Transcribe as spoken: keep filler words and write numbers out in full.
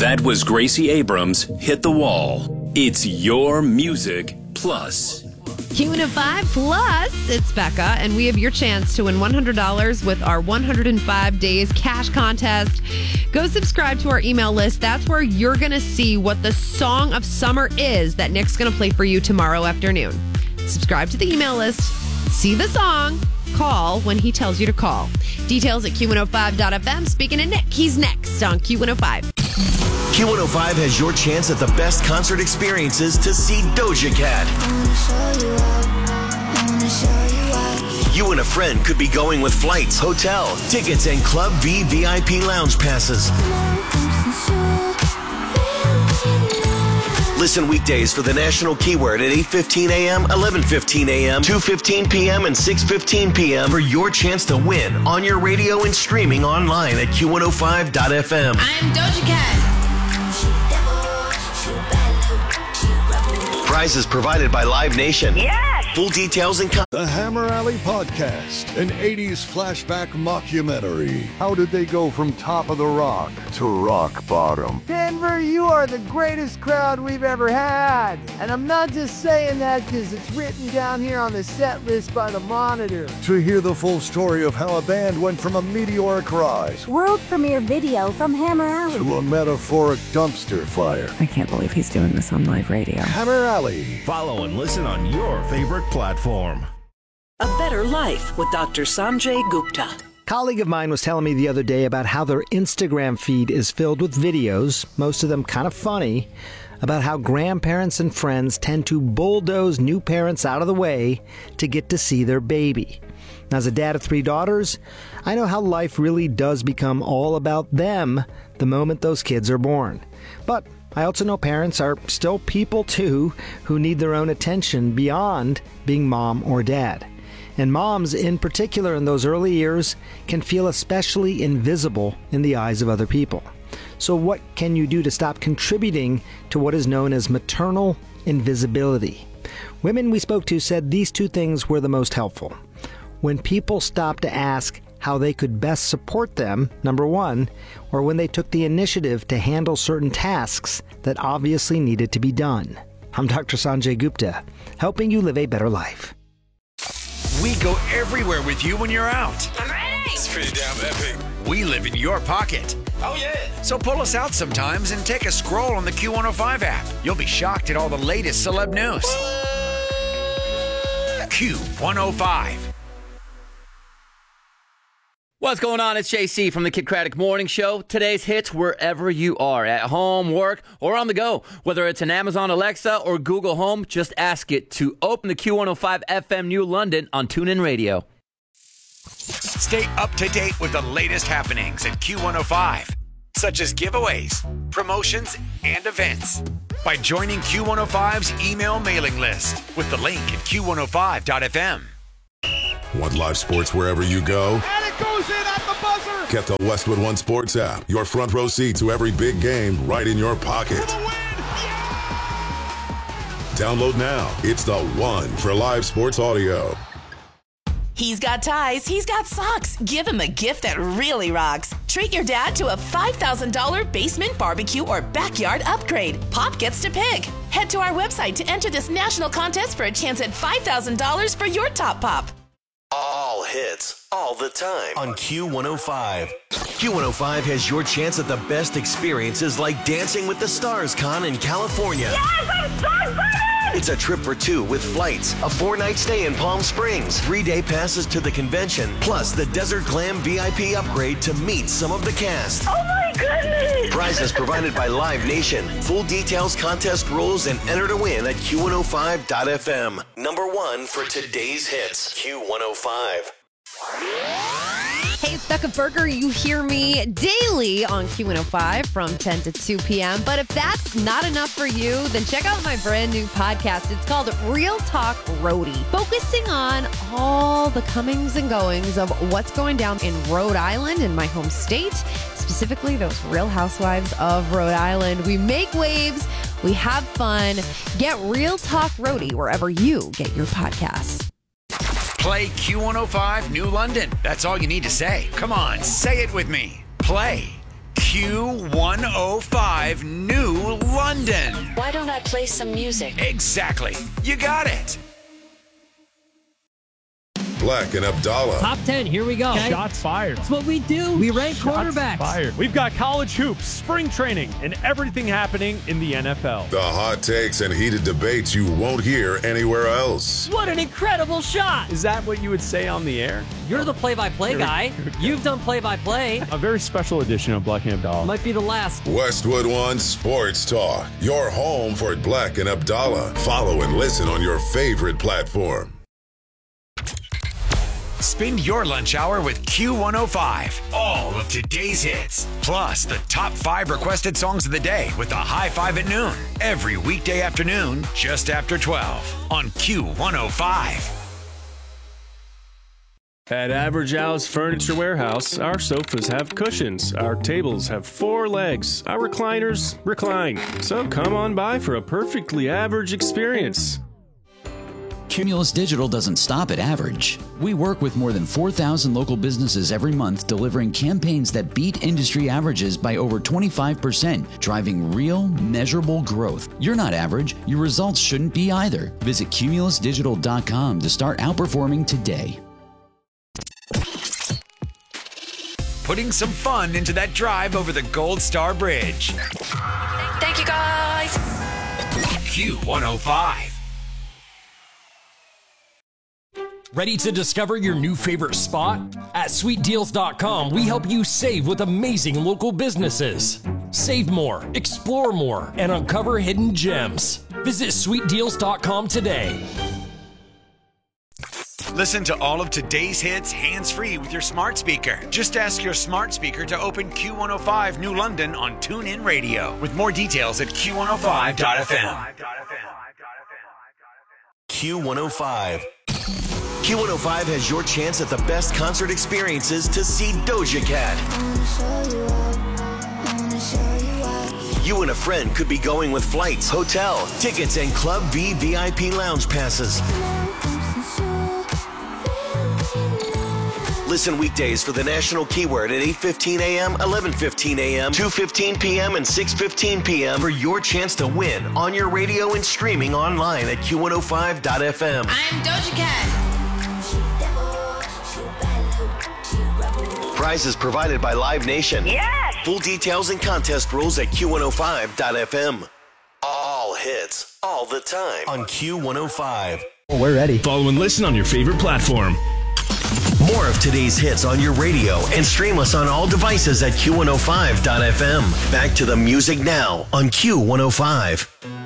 That was Gracie Abrams' Hit the Wall. It's your music plus. Q one oh five Plus, it's Becca, and we have your chance to win one hundred dollars with our one hundred five days cash contest. Go subscribe to our email list. That's where you're going to see what the song of summer is that Nick's going to play for you tomorrow afternoon. Subscribe to the email list, see the song, call when he tells you to call. Details at Q one oh five dot f m. Speaking of Nick, he's next on Q one oh five. Q one oh five has your chance at the best concert experiences to see Doja Cat. You and a friend could be going with flights, hotel, tickets, and Club V V I P lounge passes. Listen weekdays for the national keyword at eight fifteen a.m., eleven fifteen a.m., two fifteen p.m., and six fifteen p.m. for your chance to win on your radio and streaming online at Q one oh five dot f m. I'm Doja Cat. Prizes provided by Live Nation. Yes! Full details and... Con- The Hammer Alley Podcast, an eighties flashback mockumentary. How did they go from top of the rock to rock bottom? Denver, you are the greatest crowd we've ever had. And I'm not just saying that because it's written down here on the set list by the Monitor. To hear the full story of how a band went from a meteoric rise World premiere video from Hammer Alley to a metaphoric dumpster fire. I can't believe he's doing this on live radio. Hammer Alley. Follow and listen on your favorite platform. A Better Life with Doctor Sanjay Gupta. A colleague of mine was telling me the other day about how their Instagram feed is filled with videos, most of them kind of funny, about how grandparents and friends tend to bulldoze new parents out of the way to get to see their baby. Now, as a dad of three daughters, I know how life really does become all about them the moment those kids are born. But I also know parents are still people too who need their own attention beyond being mom or dad. And moms, in particular in those early years, can feel especially invisible in the eyes of other people. So what can you do to stop contributing to what is known as maternal invisibility? Women we spoke to said these two things were the most helpful. When people stopped to ask how they could best support them, number one, or when they took the initiative to handle certain tasks that obviously needed to be done. I'm Doctor Sanjay Gupta, helping you live a better life. We go everywhere with you when you're out. I'm ready! It's pretty damn epic. We live in your pocket. Oh, yeah! So pull us out sometimes and take a scroll on the Q one oh five app. You'll be shocked at all the latest celeb news. Q one oh five. What's going on? It's J C from the Kid Craddock Morning Show. Today's hits wherever you are, at home, work, or on the go. Whether it's an Amazon Alexa or Google Home, just ask it to open the Q one oh five F M New London on TuneIn Radio. Stay up to date with the latest happenings at Q one oh five, such as giveaways, promotions, and events, by joining Q one oh five's email mailing list with the link at Q one oh five dot f m. Want live sports wherever you go? And it goes in at the buzzer! Get the Westwood One Sports app. Your front row seat to every big game right in your pocket. For the win! Yeah! Download now. It's the one for live sports audio. He's got ties. He's got socks. Give him a gift that really rocks. Treat your dad to a five thousand dollars basement barbecue or backyard upgrade. Pop gets to pick. Head to our website to enter this national contest for a chance at five thousand dollars for your top pop. All hits, all the time on Q one oh five. Q one oh five has your chance at the best experiences like Dancing with the Stars Con in California. Yes, I'm so excited! It's a trip for two with flights, a four-night stay in Palm Springs, three-day passes to the convention, plus the Desert Glam V I P upgrade to meet some of the cast. Oh my goodness! Prizes provided by Live Nation. Full details, contest rules, and enter to win at Q one oh five dot f m. Number one for today's hits, Q one oh five. Hey, it's Becca Berger. You hear me daily on Q one oh five from ten to two p.m. But if that's not enough for you, then check out my brand new podcast. It's called Real Talk Rhody, focusing on all the comings and goings of what's going down in Rhode Island, in my home state, specifically those Real Housewives of Rhode Island. We make waves. We have fun. Get Real Talk Rhody wherever you get your podcasts. Play Q one oh five New London. That's all you need to say. Come on, say it with me. Play Q Q one oh five New London. Why don't I play some music? Exactly. You got it. Black and Abdallah. Top ten, here we go. Okay. Shots fired. That's what we do. We rank Shots quarterbacks. Fired. We've got college hoops, spring training, and everything happening in the N F L. The hot takes and heated debates you won't hear anywhere else. What an incredible shot. Is that what you would say on the air? You're the play-by-play guy. You've done play-by-play. A very special edition of Black and Abdallah. Might be the last. Westwood One Sports Talk. Your home for Black and Abdallah. Follow and listen on your favorite platform. Spend your lunch hour with Q one oh five. All of today's hits. Plus the top five requested songs of the day with the high five at noon. Every weekday afternoon, just after twelve on Q one oh five. At Average Al's Furniture Warehouse, our sofas have cushions, our tables have four legs, our recliners recline. So come on by for a perfectly average experience. Cumulus Digital doesn't stop at average. We work with more than four thousand local businesses every month, delivering campaigns that beat industry averages by over twenty-five percent, driving real, measurable growth. You're not average. Your results shouldn't be either. Visit cumulus digital dot com to start outperforming today. Putting some fun into that drive over the Gold Star Bridge. Thank you, guys. Q one oh five. Ready to discover your new favorite spot? At sweet deals dot com, we help you save with amazing local businesses. Save more, explore more, and uncover hidden gems. Visit sweet deals dot com today. Listen to all of today's hits hands-free with your smart speaker. Just ask your smart speaker to open Q one oh five New London on TuneIn Radio. With more details at q one oh five dot f m. Q one oh five. Q one oh five has your chance at the best concert experiences to see Doja Cat. You and a friend could be going with flights, hotel, tickets, and Club V V I P lounge passes. Listen weekdays for the national keyword at eight fifteen a m, eleven fifteen a m, two fifteen p m, and six fifteen p m for your chance to win on your radio and streaming online at q one oh five dot f m. I'm Doja Cat. Prizes provided by Live Nation. Yes! Full details and contest rules at q one oh five dot f m. All hits, all the time on Q one oh five. Well, we're ready. Follow and listen on your favorite platform. More of today's hits on your radio and stream us on all devices at q one oh five dot f m. Back to the music now on Q one oh five.